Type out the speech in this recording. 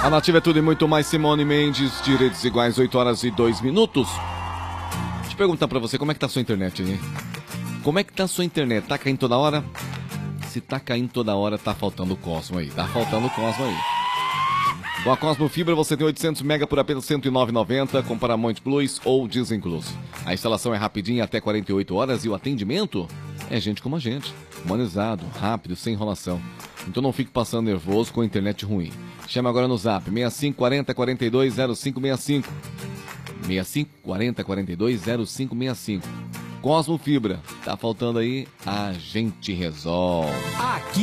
A Nativa é tudo e muito mais. Simone Mendes, direitos iguais, 8 horas e 2 minutos. Deixa eu perguntar pra você, como é que tá a sua internet aí? Como é que tá a sua internet? Tá caindo toda hora? Se tá caindo toda hora, tá faltando o Cosmo aí. Tá faltando o Cosmo aí. Com a Cosmo Fibra você tem 800 mega por apenas R$ 109,90 com Paramount Plus ou desincluso. A instalação é rapidinha, até 48 horas, e o atendimento é gente como a gente. Humanizado, rápido, sem enrolação. Então não fique passando nervoso com a internet ruim. Chama agora no Zap 6540 42 0565. 6540 42 0565. Cosmo Fibra. Tá faltando aí, a gente resolve. Aqui